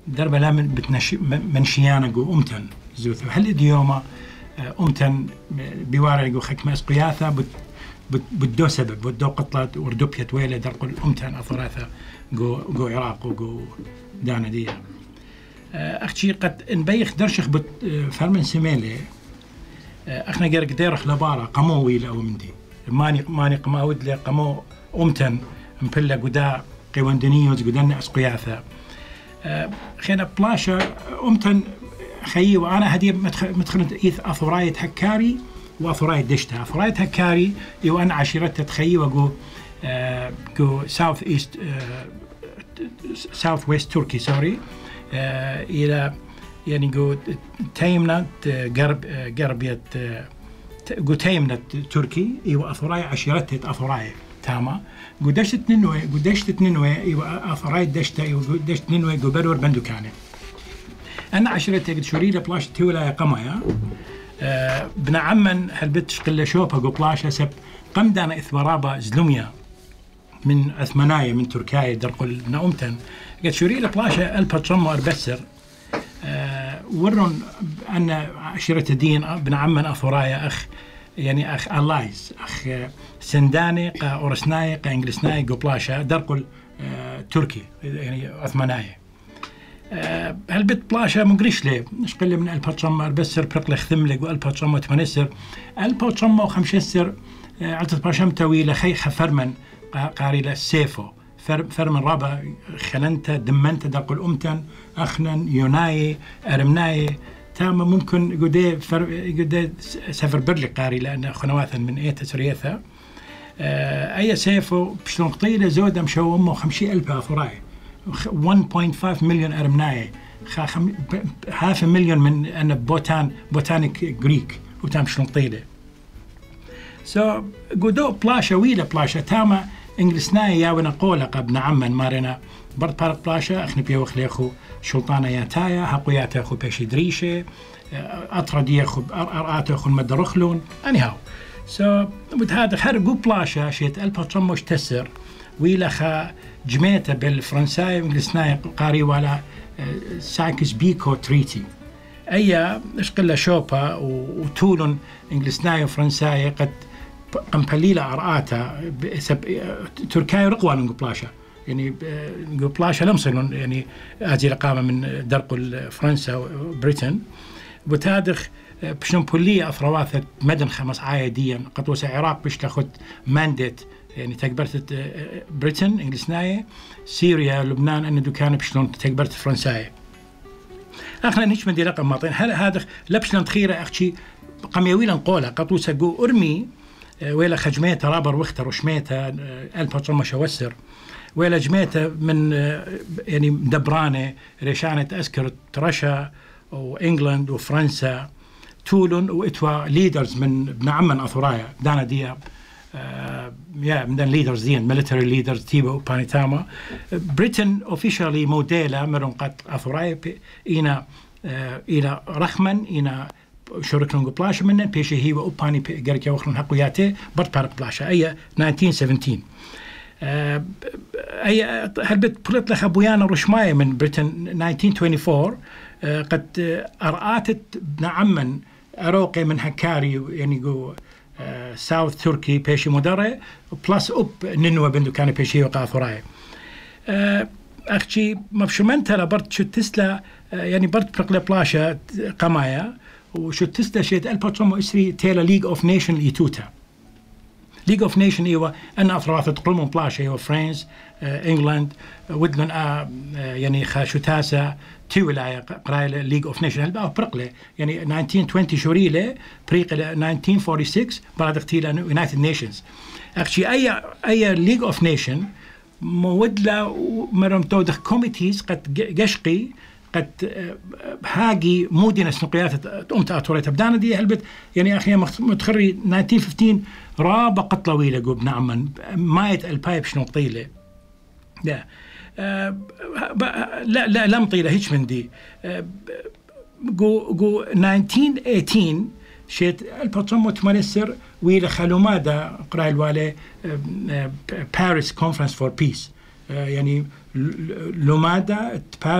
درب لا من منشيانا جو أمتن زوث هل اليوم أمتن بوارع جو خكمة قياثة بدو سبب بدو قطلة وردوبية ويلة درقل أمتن أثراثة جو عراق وجو دانا دي أختي قد نبيخ درشخ فرمن سميلة أخنا جرق ديرخ لبارة قمو ويلا أو مندي ماني قماود لي قمو أمتن مبلا قدا قيواندنيوز قدنا أسقياثة خينا بلاشة أمتن خيي وأنا هدي مدخلت إيث أثراية هكاري وأثراية دشتها أثراية هكاري وأنا عشيرتها تخيي وقو جو ساوث إيست ساوث ويست تركي سوري إلى يعني جو تيمنة غربية جو تيمنة تركي وأثراية عشيرتها أثراية تاما قدشت ننوي أثراية دشتها قدشت ننوي جو برور بندو كانت أنا عشرتي قد شوريلة بلاشة تيولا قمايا بن عمن هالبت شقلة شوبها قو بلاشة سب قمدانا إثبارابا زلوميا من أثمنايا من تركيا درقل نأمتن قد شوريلة بلاشة الباترمو أربسر ورن أن عشرة الدين بن عمن أثرايا أخ يعني أخ ألايز أخ سنداني قا أورسناي قا إنجلسناي قو بلاشة درقل تركي يعني أثمنايا هالبت بلاشة مقريش ليه نشقل من الباترمو أربسر برقل خثملق والباترمو تمنسر الباترمو خمشسر عطت باشم تويلة خي خفرمن قاري لسيفو فرمن رابا خلنت دمنت دقل أمتن أخنن يوناي أرمناي تاما ممكن قدي سفر برلي قاري لأن خنواثا من إيتا سريثا أي سيفو بشلون قطيلة زودة مشو أمه 50,000 أثراي 1.5 مليون أرمناي 500,000 من أنا بوتانيك غريك وتام شلون قطيلة سو قدو بلاشة ويلا بلاشة تاما إنجلسناي يا ونقول قبل عمن مارنا برد بارك بلاشة أخني بيوخ ليخو شلطانة ياتايا حقو ياتاخو بيشي دريشة أطرد يخو أرآتاخو المدرخلون anyhow سو بتهاد خرقو بلاشة شيت الباترموش تسر ويلا خا جميتة بالفرنساي وإنجلسناي قاري ولا سايكس بيكو تريتي أيا إشقلا شوبا وتولن إنجلسناي وفرنساي قد قمبليلة أرآتا تركيا رقوة من بلاشة يعني بلاشة لمصن يعني هذه قامة من درق فرنسا وبريتن بتادخ بشنو بولية أثرواثة مدن 5 عايديا قطوس العراق بيش تاخد مانديت يعني تكبرت بريتن إنجلسناية سوريا لبنان أن دكان بشلون تكبرت فرنساية أخنا نيش مدي رقم ماطين هذا لبشلون تخيرة أختي قميويلا نقولها قطوس جو أرمي ويلا خجميته رابر وختر وشميته الباترمو شوسر ويلا جميته من يعني دبرانة ريشانة أسكر ترشا وإنجلند وفرنسا تولن وإتوا ليدرز من ابن عمن أثرايا دانا دياب يا من ليدرز دين ميليتري ليدرز تيبو بانيتاما بريتن اوفيشالي موديلا مرون قد أثرايا إلى رخمن إلى شركة بلاشة منن بيشي هي وأوباني جركة وخلون حقوياته برد بارك بلاشة أي 1917 أي هالبت بلت لها بويانا رشماية من بريتن 1924 قد أرآتت ابن عمن أروقي من هكاري يعني جو ساوث تركي بيشي مدرة بلس أوب ننوى بندو كان بيشي وقع ثراي أختي مفشمنتها لبرد شو تسلا يعني برد برقلة بلاشة قمايا وشو تسلا شيت الباترمو إسري تيلا ليج أوف نيشن إيتوتا ليج أوف نيشن إيوه أنا أثراثة قلمون بلاشة إيوه فرانس إنجلاند ودلن يعني خاشوتاسا تيولايا قراية ليج أوف نيشن هل بقى برقلة يعني 1920 شوريلة بريقلة 1946 بعد اختيلا يونايتد نيشنز أختي أي ليج أوف نيشن مودلا مرم تودخ كوميتيز قد قشقي قد هاجي مودنا سنقيات أمت أطوريتها بدانا دي هلبت يعني أخي متخري 1915 رابع قطلة ويلة قوب نعما مايت البايب شنو طيلة لا لا لم طيلة هيش من دي جو 1918 شيت الباترمو تمنسر ويلة خلومادا قرأ الوالي باريس كونفرنس فور بيس يعني لومادا